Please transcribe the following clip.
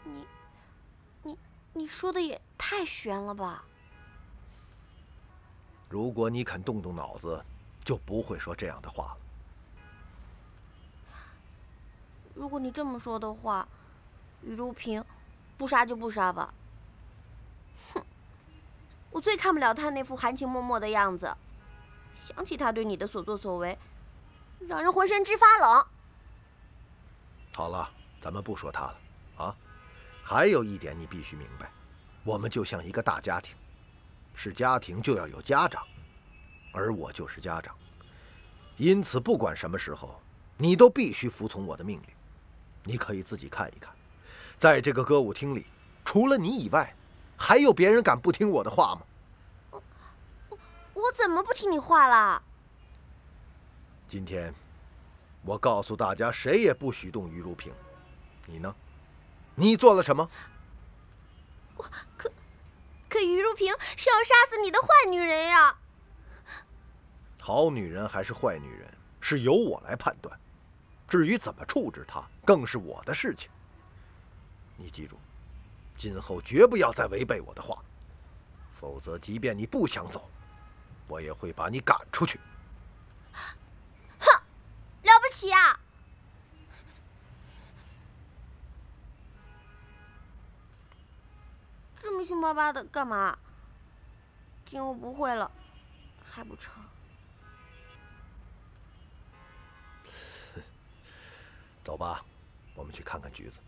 你说的也太悬了吧？ 如果你肯动动脑子，就不会说这样的话了。 如果你这么说的话，于如萍，不杀就不杀吧。哼，我最看不了他那副含情脉脉的样子，想起他对你的所作所为，让人浑身直发冷。 好了，咱们不说他了啊。还有一点你必须明白，我们就像一个大家庭，是家庭就要有家长，而我就是家长，因此不管什么时候，你都必须服从我的命令。你可以自己看一看，在这个歌舞厅里，除了你以外，还有别人敢不听我的话吗？ 我怎么不听你话啦？ 今天，我告诉大家，谁也不许动于如萍。你呢？你做了什么？ 可于如萍是要杀死你的坏女人呀！ 好女人还是坏女人，是由我来判断。至于怎么处置她，更是我的事情。你记住，今后绝不要再违背我的话，否则即便你不想走，我也会把你赶出去。 哼，了不起啊！这么凶巴巴的干嘛？今后不会了，还不成？ 走吧，我们去看看橘子。